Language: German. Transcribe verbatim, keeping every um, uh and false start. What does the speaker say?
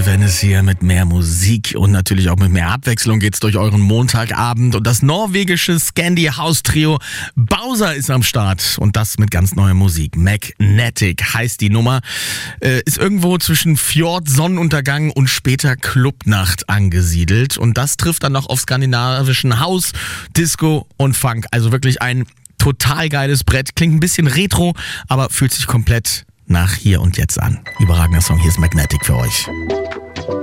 toll, wenn es hier mit mehr Musik und natürlich auch mit mehr Abwechslung geht's durch euren Montagabend. Und das norwegische Scandi House Trio Bowser ist am Start und das mit ganz neuer Musik. Magnetic heißt die Nummer, äh, ist irgendwo zwischen Fjord, Sonnenuntergang und später Clubnacht angesiedelt. Und das trifft dann noch auf skandinavischen House, Disco und Funk. Also wirklich ein total geiles Brett. Klingt ein bisschen retro, aber fühlt sich komplett nach Hier und Jetzt an. Überragender Song, hier ist Magnetic für euch.